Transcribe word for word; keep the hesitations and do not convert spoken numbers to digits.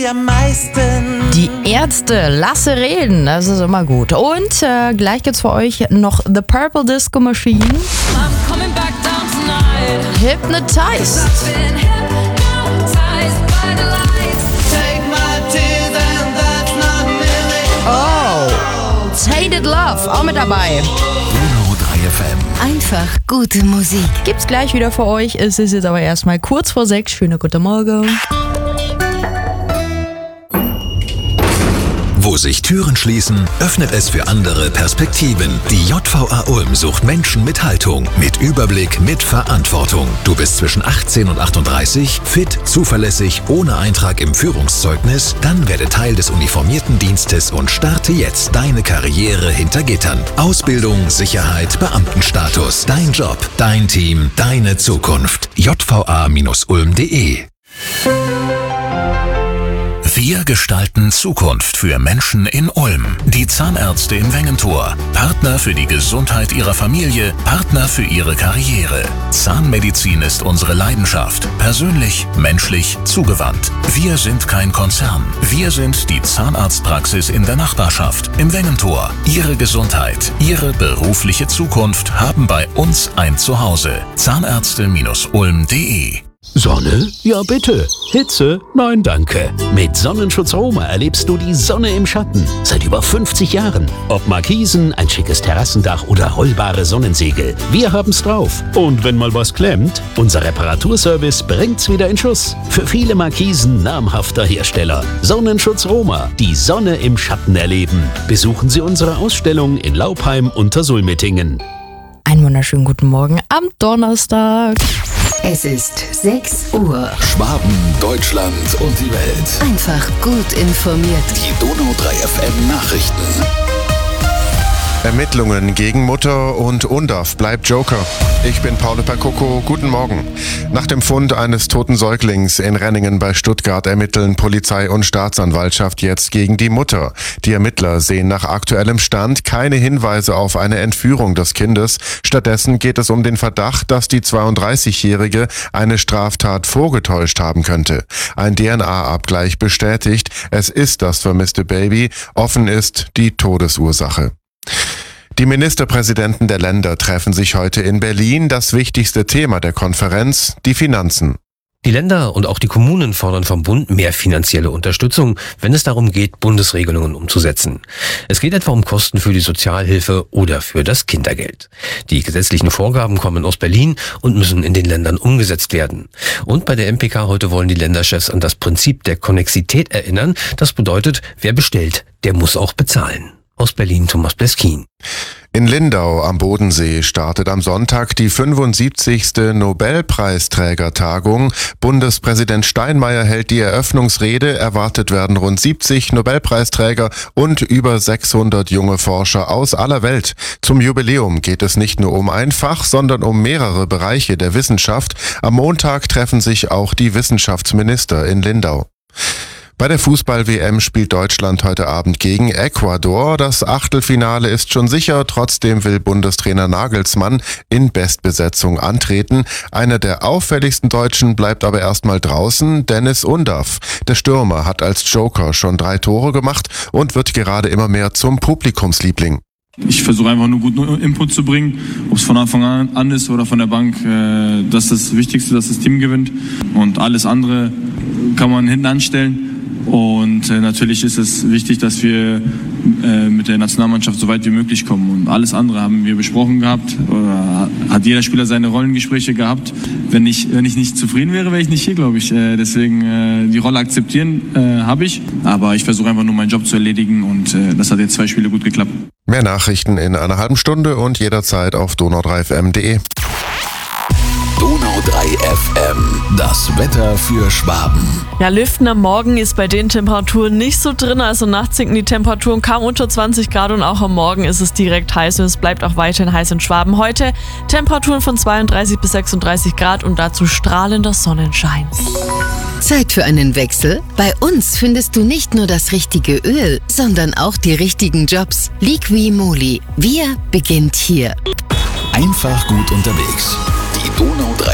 Am meisten. Die Ärzte, lasse reden, das ist immer gut. Und äh, gleich gibt's für euch noch The Purple Disco Machine. I'm coming back down tonight. Hypnotized. I've been hypnotized by the lights. Take my tears and that's not nearly. Oh, Tainted Love, auch mit dabei. Donau drei F M. Einfach gute Musik. Gibt's gleich wieder für euch. Es ist jetzt aber erstmal kurz vor sechs. Schönen guten Morgen. Wo sich Türen schließen, öffnet es für andere Perspektiven. Die J V A Ulm sucht Menschen mit Haltung, mit Überblick, mit Verantwortung. Du bist zwischen achtzehn und achtunddreißig, fit, zuverlässig, ohne Eintrag im Führungszeugnis? Dann werde Teil des uniformierten Dienstes und starte jetzt deine Karriere hinter Gittern. Ausbildung, Sicherheit, Beamtenstatus. Dein Job, dein Team, deine Zukunft. j v a Bindestrich ulm punkt de. Wir gestalten Zukunft für Menschen in Ulm. Die Zahnärzte in Wengentor. Partner für die Gesundheit ihrer Familie, Partner für ihre Karriere. Zahnmedizin ist unsere Leidenschaft. Persönlich, menschlich, zugewandt. Wir sind kein Konzern. Wir sind die Zahnarztpraxis in der Nachbarschaft, im Wengentor. Ihre Gesundheit, Ihre berufliche Zukunft haben bei uns ein Zuhause. Zahnärzte Bindestrich ulm punkt de. Sonne? Ja bitte. Hitze? Nein, danke. Mit Sonnenschutz Roma erlebst du die Sonne im Schatten. Seit über fünfzig Jahren. Ob Markisen, ein schickes Terrassendach oder rollbare Sonnensegel. Wir haben's drauf. Und wenn mal was klemmt, unser Reparaturservice bringt's wieder in Schuss. Für viele Markisen namhafter Hersteller. Sonnenschutz Roma. Die Sonne im Schatten erleben. Besuchen Sie unsere Ausstellung in Laupheim unter Sulmettingen. Einen wunderschönen guten Morgen am Donnerstag. Es ist sechs Uhr. Schwaben, Deutschland und die Welt. Einfach gut informiert. Die Donau drei F M Nachrichten. Ermittlungen gegen Mutter und Undaf bleibt Joker. Ich bin Paolo Percoco, guten Morgen. Nach dem Fund eines toten Säuglings in Renningen bei Stuttgart ermitteln Polizei und Staatsanwaltschaft jetzt gegen die Mutter. Die Ermittler sehen nach aktuellem Stand keine Hinweise auf eine Entführung des Kindes. Stattdessen geht es um den Verdacht, dass die zweiunddreißigjährige eine Straftat vorgetäuscht haben könnte. Ein D N A-Abgleich bestätigt, es ist das vermisste Baby. Offen ist die Todesursache. Die Ministerpräsidenten der Länder treffen sich heute in Berlin. Das wichtigste Thema der Konferenz, die Finanzen. Die Länder und auch die Kommunen fordern vom Bund mehr finanzielle Unterstützung, wenn es darum geht, Bundesregelungen umzusetzen. Es geht etwa um Kosten für die Sozialhilfe oder für das Kindergeld. Die gesetzlichen Vorgaben kommen aus Berlin und müssen in den Ländern umgesetzt werden. Und bei der M P K heute wollen die Länderchefs an das Prinzip der Konnexität erinnern. Das bedeutet, wer bestellt, der muss auch bezahlen. Aus Berlin Thomas Bleskin. In Lindau am Bodensee startet am Sonntag die fünfundsiebzigste Nobelpreisträgertagung. Bundespräsident Steinmeier hält die Eröffnungsrede. Erwartet werden rund siebzig Nobelpreisträger und über sechshundert junge Forscher aus aller Welt. Zum Jubiläum geht es nicht nur um ein Fach, sondern um mehrere Bereiche der Wissenschaft. Am Montag treffen sich auch die Wissenschaftsminister in Lindau. Bei der Fußball-W M spielt Deutschland heute Abend gegen Ecuador. Das Achtelfinale ist schon sicher, trotzdem will Bundestrainer Nagelsmann in Bestbesetzung antreten. Einer der auffälligsten Deutschen bleibt aber erstmal draußen, Dennis Undaf. Der Stürmer hat als Joker schon drei Tore gemacht und wird gerade immer mehr zum Publikumsliebling. Ich versuche einfach nur guten Input zu bringen, ob es von Anfang an ist oder von der Bank. Das ist das Wichtigste, dass das Team gewinnt, und alles andere kann man hinten anstellen. Und äh, natürlich ist es wichtig, dass wir äh, mit der Nationalmannschaft so weit wie möglich kommen. Und alles andere haben wir besprochen gehabt. Oder hat jeder Spieler seine Rollengespräche gehabt. Wenn ich, wenn ich nicht zufrieden wäre, wäre ich nicht hier, glaube ich. Äh, deswegen äh, die Rolle akzeptieren äh, habe ich. Aber ich versuche einfach nur meinen Job zu erledigen. Und äh, das hat jetzt zwei Spiele gut geklappt. Mehr Nachrichten in einer halben Stunde und jederzeit auf donau drei f m punkt de. Donau drei F M, das Wetter für Schwaben. Ja, Lüften am Morgen ist bei den Temperaturen nicht so drin. Also nachts sinken die Temperaturen kaum unter zwanzig Grad und auch am Morgen ist es direkt heiß und es bleibt auch weiterhin heiß in Schwaben. Heute Temperaturen von zweiunddreißig bis sechsunddreißig Grad und dazu strahlender Sonnenschein. Zeit für einen Wechsel? Bei uns findest du nicht nur das richtige Öl, sondern auch die richtigen Jobs. Liqui Moly. Wir beginnt hier. Einfach gut unterwegs. Die Donau drei